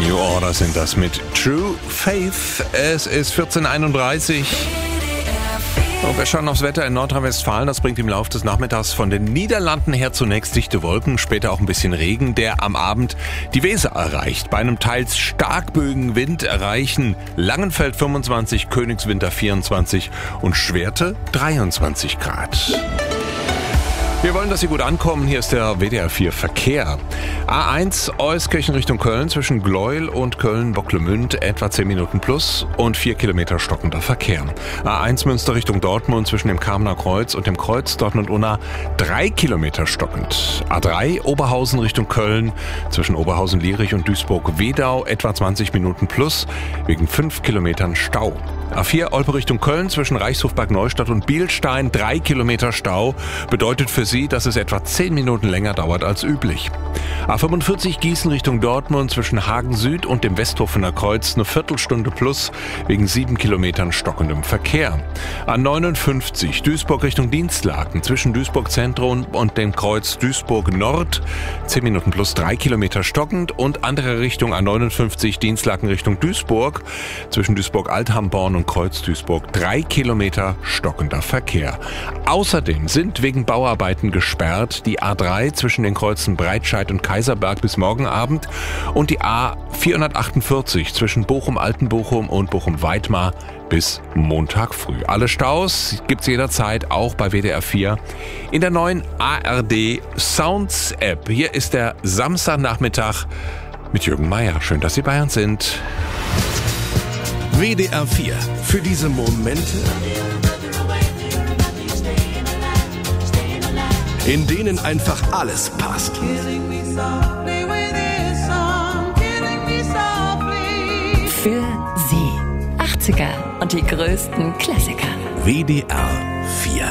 New Order sind das mit True Faith. Es ist 14:31 und wir schauen aufs Wetter in Nordrhein-Westfalen. Das bringt im Laufe des Nachmittags von den Niederlanden her zunächst dichte Wolken, später auch ein bisschen Regen, der am Abend die Weser erreicht. Bei einem teils starkböigen Wind erreichen Langenfeld 25, Königswinter 24 und Schwerte 23 Grad. Wir wollen, dass Sie gut ankommen. Hier ist der WDR 4 Verkehr. A1 Euskirchen Richtung Köln zwischen Gleuel und Köln-Bocklemünd etwa 10 Minuten plus und 4 Kilometer stockender Verkehr. A1 Münster Richtung Dortmund zwischen dem Kamener Kreuz und dem Kreuz Dortmund-Unna 3 Kilometer stockend. A3 Oberhausen Richtung Köln zwischen Oberhausen-Lierich und Duisburg-Wedau etwa 20 Minuten plus wegen 5 Kilometern Stau. A4 Olpe Richtung Köln zwischen Reichshofberg Neustadt und Bielstein 3 Kilometer Stau bedeutet für Sie, dass es etwa 10 Minuten länger dauert als üblich. A45 Gießen Richtung Dortmund zwischen Hagen Süd und dem Westhofener Kreuz eine Viertelstunde plus wegen 7 Kilometern stockendem Verkehr. A59 Duisburg Richtung Dienstlaken zwischen Duisburg Zentrum und dem Kreuz Duisburg Nord 10 Minuten plus 3 Kilometer stockend und andere Richtung A59 Dienstlaken Richtung Duisburg zwischen Duisburg Althamborn und Kreuz Duisburg 3 Kilometer stockender Verkehr. Außerdem sind wegen Bauarbeiten gesperrt die A3 zwischen den Kreuzen Breitscheid und Kaiserberg bis morgen Abend und die A448 zwischen Bochum-Altenbochum und Bochum-Weidmar bis Montag früh. Alle Staus gibt's jederzeit auch bei WDR 4 in der neuen ARD Sounds App. Hier ist der Samstagnachmittag mit Jürgen Meier. Schön, dass Sie bei uns sind. WDR 4. Für diese Momente, in denen einfach alles passt. Für Sie. 80er und die größten Klassiker. WDR 4.